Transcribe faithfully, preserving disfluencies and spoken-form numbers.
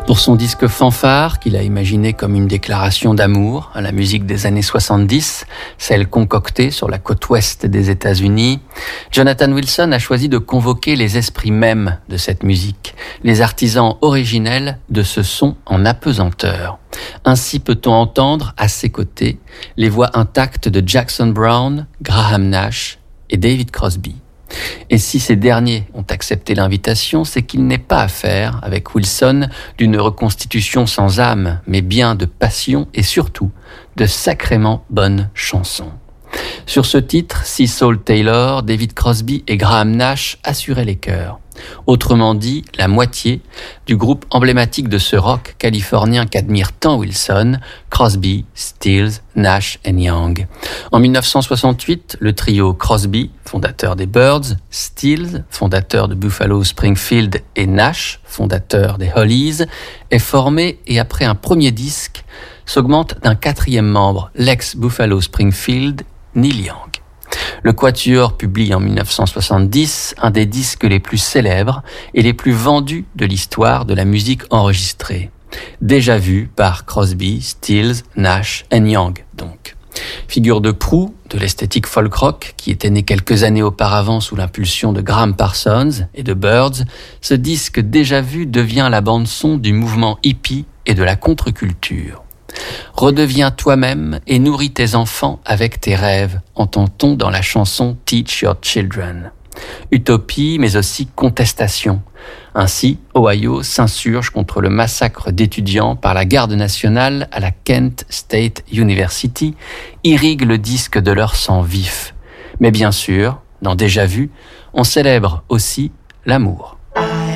Pour son disque Fanfare, qu'il a imaginé comme une déclaration d'amour à la musique des années soixante-dix, celle concoctée sur la côte ouest des États-Unis, Jonathan Wilson a choisi de convoquer les esprits mêmes de cette musique, les artisans originels de ce son en apesanteur. Ainsi peut-on entendre à ses côtés les voix intactes de Jackson Browne, Graham Nash et David Crosby. Et si ces derniers ont accepté l'invitation, c'est qu'il n'est pas affaire, avec Wilson, d'une reconstitution sans âme, mais bien de passion et surtout de sacrément bonnes chansons. Sur ce titre, Sea Soul Taylor, David Crosby et Graham Nash assuraient les chœurs. Autrement dit, la moitié du groupe emblématique de ce rock californien qu'admire tant Wilson, Crosby, Stills, Nash et Young. En dix-neuf cent soixante-huit, le trio Crosby, fondateur des Byrds, Stills, fondateur de Buffalo Springfield et Nash, fondateur des Hollies, est formé et après un premier disque, s'augmente d'un quatrième membre, l'ex-Buffalo Springfield, Neil Young. Le Quatuor publie en dix-neuf cent soixante-dix un des disques les plus célèbres et les plus vendus de l'histoire de la musique enregistrée. Déjà vu par Crosby, Stills, Nash et Young, donc. Figure de proue de l'esthétique folk rock qui était née quelques années auparavant sous l'impulsion de Graham Parsons et de Byrds, ce disque déjà vu devient la bande-son du mouvement hippie et de la contre-culture. Redeviens toi-même et nourris tes enfants avec tes rêves, entend-on dans la chanson Teach Your Children. Utopie, mais aussi contestation. Ainsi, Ohio s'insurge contre le massacre d'étudiants par la garde nationale à la Kent State University, irrigue le disque de leur sang vif. Mais bien sûr, dans Déjà Vu, on célèbre aussi l'amour.